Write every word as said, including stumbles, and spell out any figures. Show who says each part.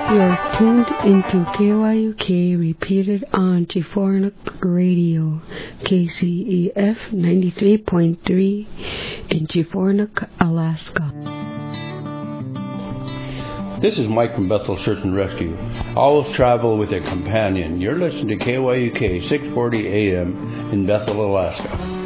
Speaker 1: You're tuned into K Y U K, repeated on Chifornik Radio, K C E F ninety-three point three in Chifornik, Alaska.
Speaker 2: This is Mike from Bethel Search and Rescue. Always travel with a companion. You're listening to K Y U K six forty A M in Bethel, Alaska.